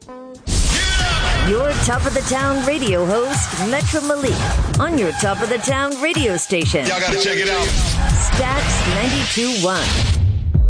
Your top of the town radio host, Metro Malik, on your top of the town radio station. Y'all gotta check it out. Stacks 92.1.